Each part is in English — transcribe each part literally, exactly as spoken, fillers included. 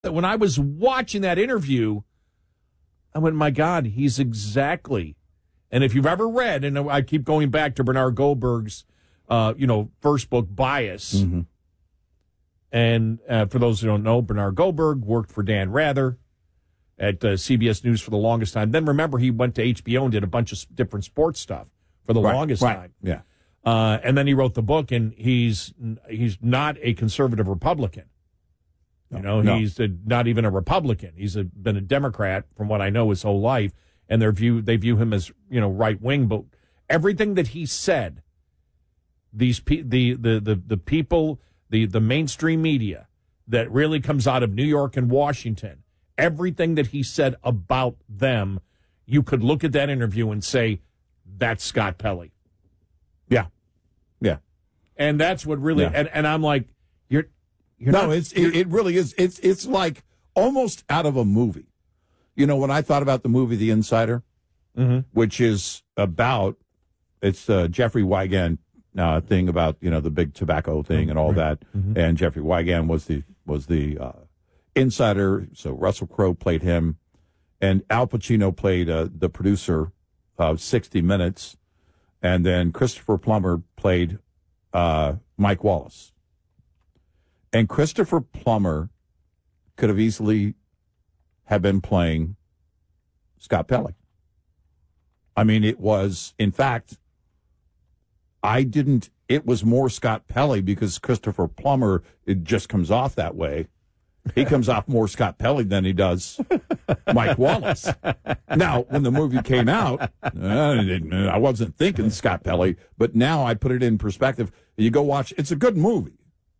When I was watching that interview, I went, my God, he's exactly. And if you've ever read, and I keep going back to Bernard Goldberg's, uh, you know, first book, Bias. Mm-hmm. And uh, for those who don't know, Bernard Goldberg worked for Dan Rather at uh, C B S News for the longest time. Then remember, he went to H B O and did a bunch of different sports stuff for the right, longest right. time. Yeah. Uh, and then he wrote the book, and he's he's not a conservative Republican. You know, no. he's a, not even a Republican. He's a, been a Democrat, from what I know, his whole life. And their view, they view him as, you know, right wing. But everything that he said, these pe- the, the the the people, the the mainstream media that really comes out of New York and Washington, everything that he said about them, you could look at that interview and say, that's Scott Pelley. Yeah, yeah. And that's what really, yeah. and, and I'm like, you're, you're no, not, it's it, it really is. It's it's like almost out of a movie. You know, when I thought about the movie The Insider, mm-hmm. which is about, it's uh, Jeffrey Wigand uh, thing about, you know, the big tobacco thing and all right. that. Mm-hmm. And Jeffrey Wigand was the was the uh, insider. So Russell Crowe played him, and Al Pacino played uh, the producer of sixty minutes, and then Christopher Plummer played uh, Mike Wallace. And Christopher Plummer could have easily have been playing Scott Pelley. I mean, it was, in fact, I didn't, it was more Scott Pelley because Christopher Plummer, it just comes off that way. He comes off more Scott Pelley than he does Mike Wallace. Now, when the movie came out, I wasn't thinking Scott Pelley, but now I put it in perspective. You go watch, it's a good movie.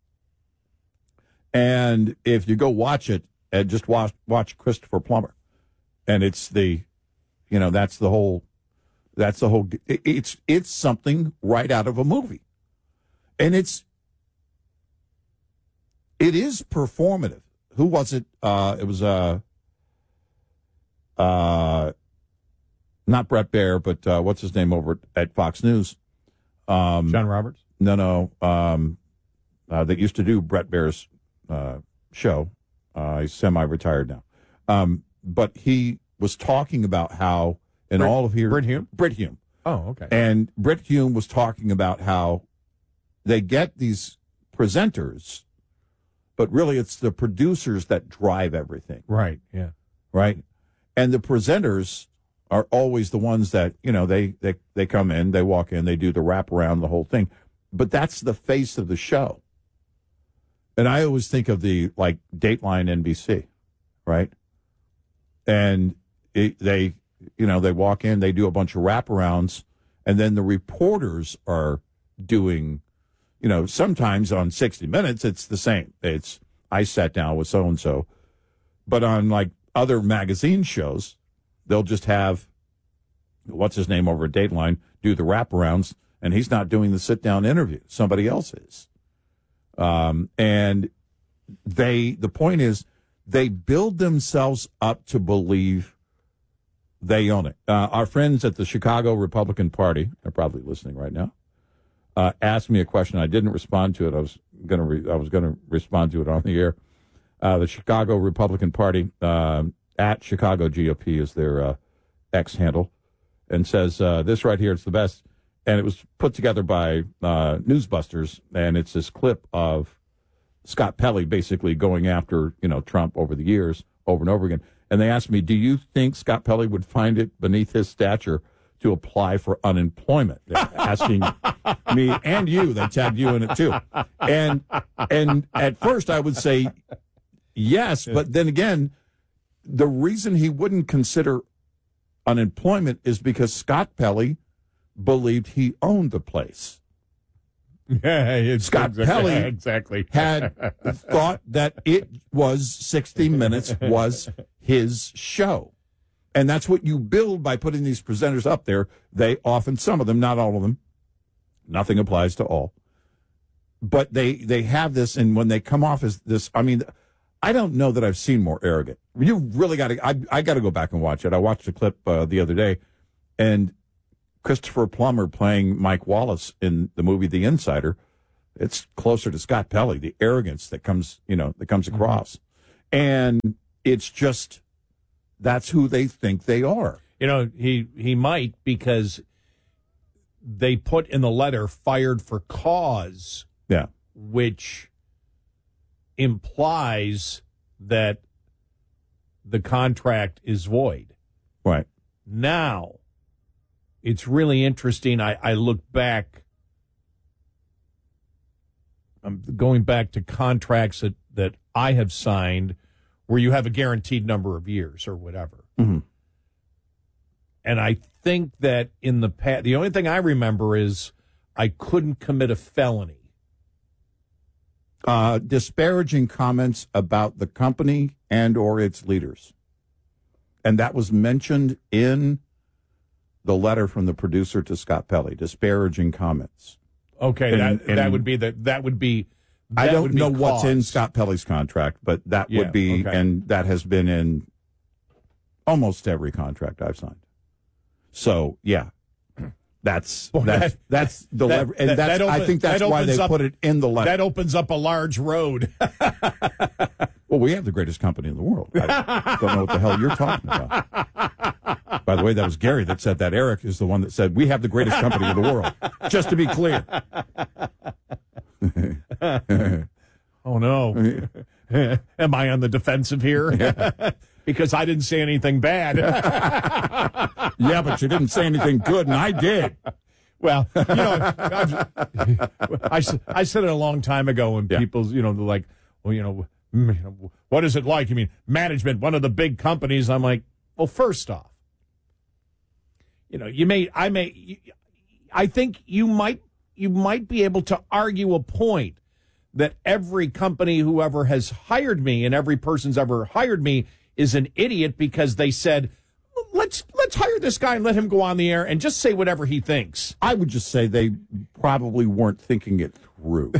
And if you go watch it, and just watch watch Christopher Plummer, and it's the, you know, that's the whole, that's the whole. It's it's something right out of a movie, and it's it is performative. Who was it? Uh, it was uh, uh, not Brett Baer, but uh, what's his name over at Fox News? Um, John Roberts. No, no, um, uh, that used to do Brett Baer's uh, show. Uh, he's semi-retired now. Um, but he was talking about how in Brit, all of here... Brit Hume? Brit Hume. Oh, okay. And Brit Hume was talking about how they get these presenters, but really it's the producers that drive everything. Right, yeah. Right? And the presenters are always the ones that, you know, they, they, they come in, they walk in, they do the wraparound, the whole thing. But that's the face of the show. And I always think of the, like, Dateline N B C, right? And it, they, you know, they walk in, they do a bunch of wraparounds, and then the reporters are doing, you know, sometimes on sixty minutes, it's the same. It's, I sat down with so-and-so. But on, like, other magazine shows, they'll just have, what's his name over at Dateline, do the wraparounds, and he's not doing the sit-down interview. Somebody else is. Um, and they, the point is, they build themselves up to believe they own it. Uh, our friends at the Chicago Republican Party, they're probably listening right now, uh, asked me a question. I didn't respond to it. I was going to, re- I was going to respond to it on the air. Uh, the Chicago Republican Party, uh, at Chicago G O P is their, uh, X handle, and says, uh, this right here, it's the best. And it was put together by uh, Newsbusters, and it's this clip of Scott Pelley basically going after, you know, Trump over the years, over and over again. And they asked me, do you think Scott Pelley would find it beneath his stature to apply for unemployment? They're asking me and you. They tagged you in it, too. And and at first I would say yes, but then again, the reason he wouldn't consider unemployment is because Scott Pelley believed he owned the place. Yeah, Scott exactly, Pelley exactly. had thought that it was sixty minutes was his show. And that's what you build by putting these presenters up there. They often, some of them, not all of them, nothing applies to all, but they, they have this, and when they come off as this, I mean, I don't know that I've seen more arrogant. You really got to, I, I got to go back and watch it. I watched a clip uh, the other day, and Christopher Plummer playing Mike Wallace in the movie The Insider, it's closer to Scott Pelley, the arrogance that comes, you know, that comes across. Mm-hmm. And it's just, that's who they think they are. You know, he, he might, because they put in the letter fired for cause, Yeah. which implies that the contract is void. Right. Now, it's really interesting. I, I look back, I'm going back to contracts that, that I have signed where you have a guaranteed number of years or whatever. Mm-hmm. And I think that in the past, the only thing I remember is I couldn't commit a felony. Uh, disparaging comments about the company and or its leaders. And that was mentioned in the letter from the producer to Scott Pelley, disparaging comments. Okay, and, that and that would be the that would be. That I don't would be know what's in cause. Scott Pelley's contract, but that Yeah, would be, okay. and that has been in almost every contract I've signed. So yeah, that's Well, that's that- that's the that- lever, and that- that's that I open- think that's that why they opens up- put it in the letter. That opens up a large road. Well, we have the greatest company in the world. I don't know what the hell you're talking about. By the way, that was Gary that said that. Eric is the one that said we have the greatest company in the world. Just to be clear. Oh no! Am I on the defensive here? Because I didn't say anything bad. Yeah, but you didn't say anything good, and I did. Well, you know, I've, I, s- I said it a long time ago when Yeah. people, you know, they're like, well, you know, mm, you know, what is it like? You mean management, one of the big companies? I'm like, well, first off, you know, you may, I may, I think you might, you might be able to argue a point that every company, whoever has hired me and every person's ever hired me is an idiot because they said, let's let's hire this guy and let him go on the air and just say whatever he thinks. I would just say they probably weren't thinking it through.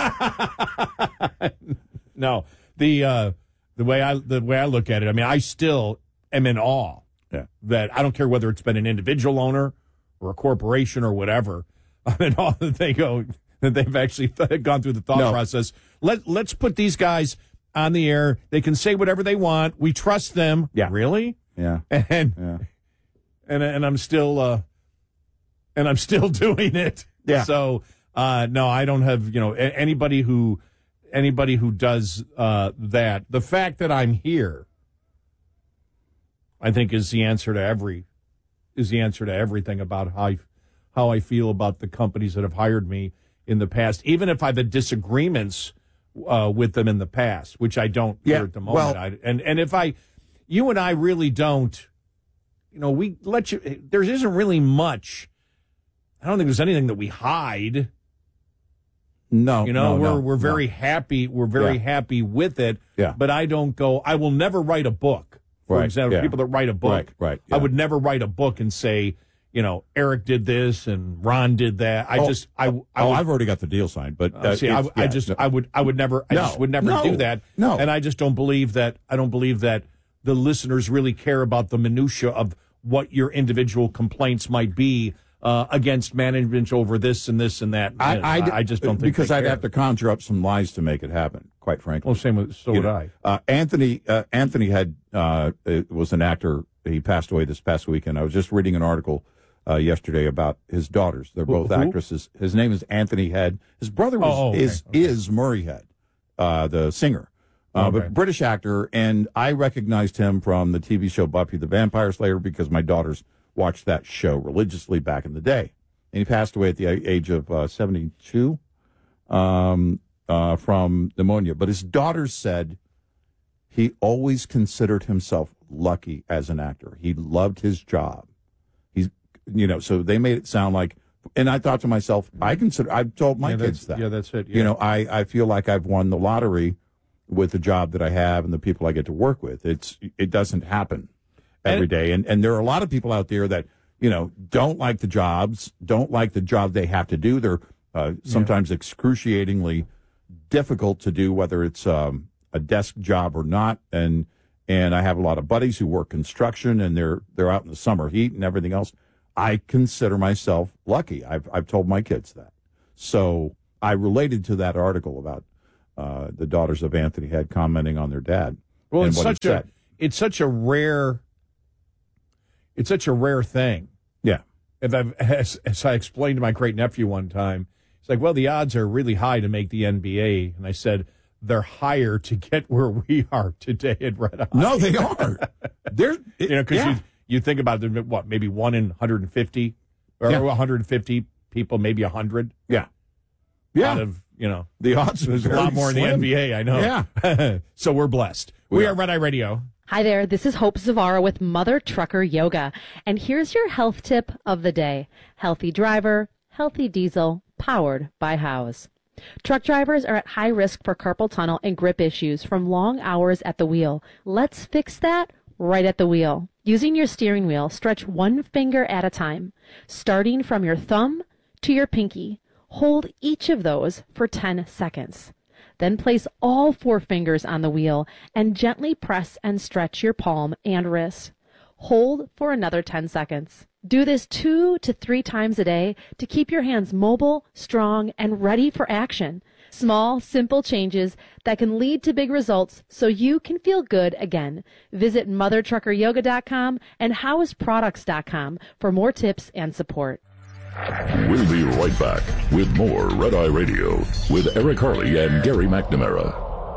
No, the uh, the way I the way I look at it, I mean, I still am in awe Yeah. that I don't care whether it's been an individual owner or a corporation or whatever. I'm in awe that they go that they've actually th- gone through the thought No. process. Let let's put these guys on the air. They can say whatever they want. We trust them. Yeah. Really? Yeah. And Yeah. and and I'm still uh, and I'm still doing it. Yeah. So uh, no, I don't have you know a- anybody who anybody who does uh, that. The fact that I'm here, I think, is the answer to every is the answer to everything about how I, how I feel about the companies that have hired me in the past, even if I've had disagreements uh, with them in the past, which I don't Yeah, here at the moment. well- I, and and if I, you and I really don't, you know, we let you. There isn't really much. I don't think there's anything that we hide. No. You know, no, we're no, we're very no. happy. We're very Yeah. happy with it. Yeah. But I don't go. I will never write a book. For Right, example, yeah. people that write a book, Right, right, I yeah. would never write a book and say, you know, Eric did this and Ron did that. I Oh, just, I, I oh, would, I've already got the deal signed, but uh, uh, see, I, it's- I yeah, just, no. I would, I would never, I No, just would never no, do that. no. And I just don't believe that. I don't believe that the listeners really care about the minutia of what your individual complaints might be uh, against management over this and this and that. I, And I, I just don't think because they I'd care. have to conjure up some lies to make it happen. Quite frankly. Well, same with so You would know, I. Uh, Anthony uh, Anthony had uh, was an actor. He passed away this past weekend. I was just reading an article uh, yesterday about his daughters. They're both who? actresses. His name is Anthony Head. His brother was, Oh, okay, is okay. is Murray Head, uh, the singer, uh, Okay. but British actor. And I recognized him from the T V show Buffy the Vampire Slayer because my daughters watched that show religiously back in the day. And he passed away at the age of uh, seventy-two. Um, uh, from pneumonia. But his daughters said he always considered himself lucky as an actor. He loved his job. He's, you know, so they made it sound like, and I thought to myself, I consider, I've told my Yeah, kids that's- that. yeah, that's it, You yeah. know, I, I feel like I've won the lottery with the job that I have and the people I get to work with. It's, it doesn't happen every And- day. And, and there are a lot of people out there that, you know, don't like the jobs, don't like the job they have to do. They're uh, sometimes excruciatingly difficult to do, whether it's um, a desk job or not. And and I have a lot of buddies who work construction, and they're they're out in the summer heat and everything else. I consider myself lucky. I've I've told my kids that. So I related to that article about uh, the daughters of Anthony Head commenting on their dad. Well, and it's what such he a said. it's such a rare it's such a rare thing. Yeah. If I've, as, as I explained to my great nephew one time, he's like, "Well, the odds are really high to make the N B A," and I said, "They're higher to get where we are today at Red Eye." No, they aren't. They're you know, because yeah. you you think about it, what maybe one in one hundred fifty or Yeah. one hundred fifty people, maybe one hundred. Yeah. Yeah. Out of, you know, the odds there's are a lot very more in the slim. N B A, I know. Yeah. So we're blessed. We, We are are. Red Eye Radio. Hi there, this is Hope Zavara with Mother Trucker Yoga, and here's your health tip of the day. Healthy driver, healthy diesel, powered by Howes. Truck drivers are at high risk for carpal tunnel and grip issues from long hours at the wheel. Let's fix that right at the wheel. Using your steering wheel, stretch one finger at a time, starting from your thumb to your pinky. Hold each of those for ten seconds. Then place all four fingers on the wheel and gently press and stretch your palm and wrist. Hold for another ten seconds. Do this two to three times a day to keep your hands mobile, strong, and ready for action. Small, simple changes that can lead to big results so you can feel good again. Visit mother trucker yoga dot com and howes products dot com for more tips and support. We'll be right back with more Red Eye Radio with Eric Harley and Gary McNamara.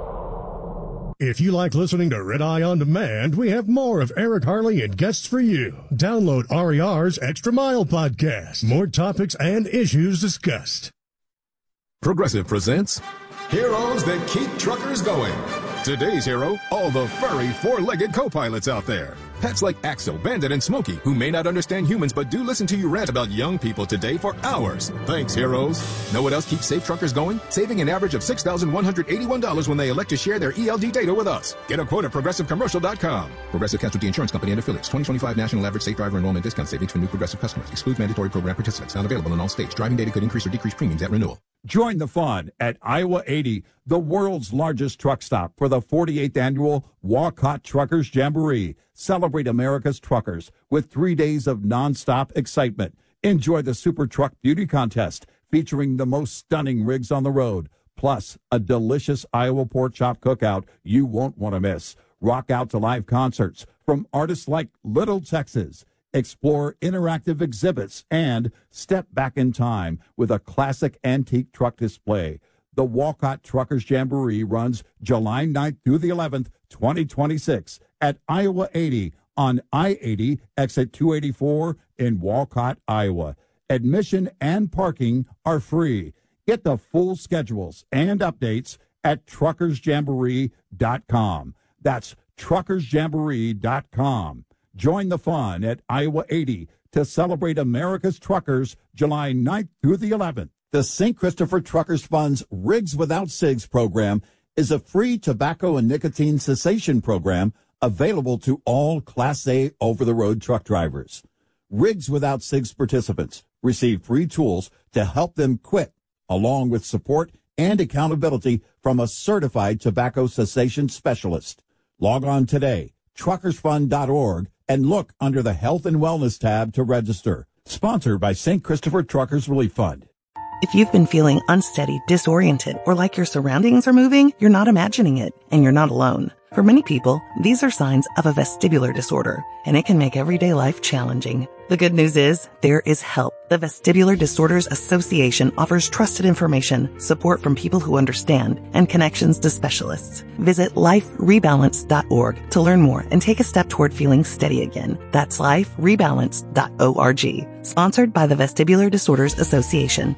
If you like listening to Red Eye On Demand, we have more of Eric Harley and guests for you. Download R E R's Extra Mile podcast. More topics and issues discussed. Progressive presents Heroes That Keep Truckers Going. Today's hero, all the furry four-legged co-pilots out there. Pets like Axel, Bandit, and Smokey, who may not understand humans but do listen to you rant about young people today for hours. Thanks, heroes. Know what else keeps safe truckers going? Saving an average of six thousand one hundred eighty-one dollars when they elect to share their E L D data with us. Get a quote at progressive commercial dot com. Progressive Casualty Insurance Company and affiliates. twenty twenty-five National Average Safe Driver Enrollment Discount Savings for new Progressive customers. Excludes mandatory program participants. Not available in all states. Driving data could increase or decrease premiums at renewal. Join the fun at Iowa eighty, the world's largest truck stop, for the forty-eighth annual Walcott Truckers Jamboree. Celebrate America's truckers with three days of nonstop excitement. Enjoy the Super Truck Beauty Contest featuring the most stunning rigs on the road, plus a delicious Iowa pork chop cookout you won't want to miss. Rock out to live concerts from artists like Little Texas. Explore interactive exhibits and step back in time with a classic antique truck display. The Walcott Truckers Jamboree runs July ninth through the eleventh, twenty twenty-six at Iowa eighty on I eighty, exit two eighty-four in Walcott, Iowa. Admission and parking are free. Get the full schedules and updates at truckers jamboree dot com. That's truckers jamboree dot com. Join the fun at Iowa eighty to celebrate America's truckers July ninth through the eleventh. The Saint Christopher Truckers Fund's Rigs Without Cigs program is a free tobacco and nicotine cessation program available to all Class A over-the-road truck drivers. Rigs Without Cigs participants receive free tools to help them quit, along with support and accountability from a certified tobacco cessation specialist. Log on today, truckers fund dot org, and look under the Health and Wellness tab to register. Sponsored by Saint Christopher Truckers Relief Fund. If you've been feeling unsteady, disoriented, or like your surroundings are moving, you're not imagining it, and you're not alone. For many people, these are signs of a vestibular disorder, and it can make everyday life challenging. The good news is, there is help. The Vestibular Disorders Association offers trusted information, support from people who understand, and connections to specialists. Visit life rebalance dot org to learn more and take a step toward feeling steady again. That's life rebalance dot org. Sponsored by the Vestibular Disorders Association.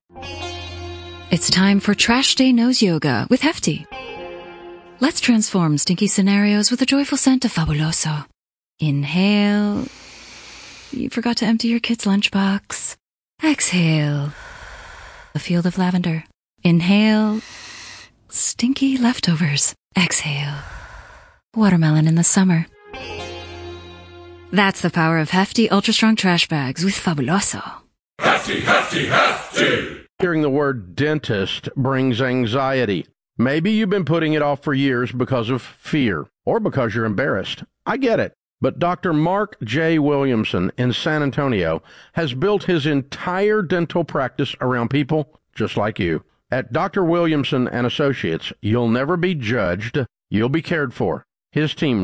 It's time for Trash Day Nose Yoga with Hefty. Let's transform stinky scenarios with a joyful scent of Fabuloso. Inhale. You forgot to empty your kid's lunchbox. Exhale. A field of lavender. Inhale. Stinky leftovers. Exhale. Watermelon in the summer. That's the power of Hefty Ultra Strong Trash Bags with Fabuloso. Hefty, hefty, hefty! Hearing the word dentist brings anxiety. Maybe you've been putting it off for years because of fear or because you're embarrassed. I get it. But Doctor Mark J. Williamson in San Antonio has built his entire dental practice around people just like you. At Doctor Williamson and Associates, you'll never be judged. You'll be cared for. His team